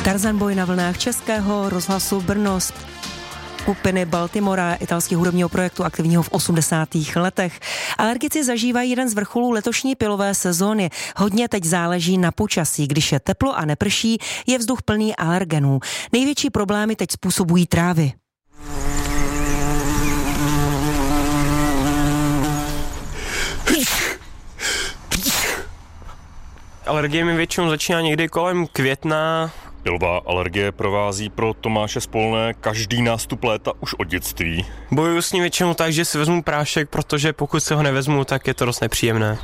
Tarzan Boy na vlnách Českého rozhlasu Brno z skupiny Baltimora, italského hudebního projektu aktivního v 80. letech. Alergici zažívají jeden z vrcholů letošní pilové sezóny. Hodně teď záleží na počasí. Když je teplo a neprší, je vzduch plný alergenů. Největší problémy teď způsobují trávy. Alergie mi většinou začíná někdy kolem května. Pilová alergie provází pro Tomáše Spolné každý nástup léta už od dětství. Bojuju s ní většinou tak, že si vezmu prášek, protože pokud se ho nevezmu, tak je to dost nepříjemné.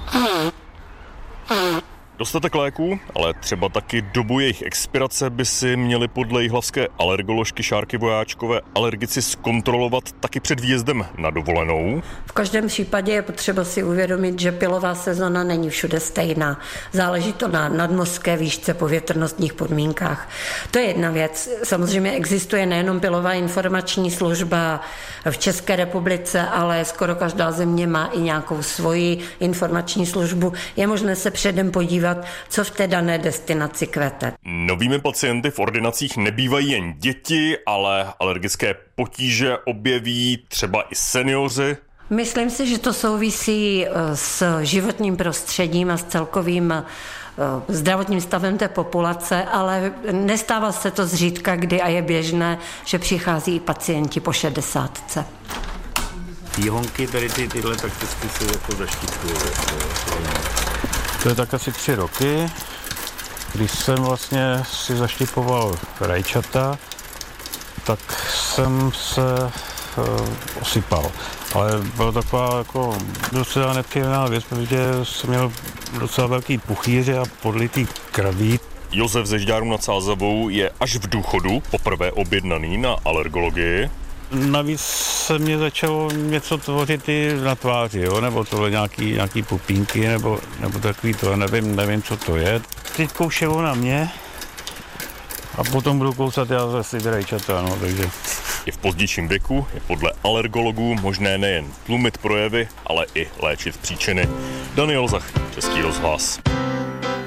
Dostatek léků, ale třeba taky dobu jejich expirace by si měli podle jihlavské alergoložky Šárky Vojáčkové alergici zkontrolovat taky před výjezdem na dovolenou. V každém případě je potřeba si uvědomit, že pilová sezona není všude stejná. Záleží to na nadmořské výšce, povětrnostních podmínkách. To je jedna věc. Samozřejmě existuje nejenom pilová informační služba v České republice, ale skoro každá země má i nějakou svoji informační službu. Je možné se předem podívat, co v té dané destinaci kvete. Novými pacienty v ordinacích nebývají jen děti, ale alergické potíže objeví třeba i seniori. Myslím si, že to souvisí s životním prostředím a s celkovým zdravotním stavem té populace, ale nestává se to zřídka kdy a je běžné, že přichází i pacienti po 60. Výhonky, tady tyhle prakticky se jako zaštiťují. To je tak asi 3 roky, když jsem vlastně si zaštipoval rajčata, tak jsem se osypal. Ale byla taková jako docela nepříjemná věc, protože jsem měl docela velký puchýře a podlitý krví. Josef ze Žďáru nad Sázavou je až v důchodu poprvé objednaný na alergologii. Navíc se mě začalo něco tvořit i na tváři, jo? Nebo tohle nějaký pupínky, nebo takový to, nevím, co to je. Teď koušelo na mě a potom budu kousat já zase ty rajčata, no, takže... I v pozdějším věku je podle alergologů možné nejen tlumit projevy, ale i léčit příčiny. Daniel Zach, Český rozhlas.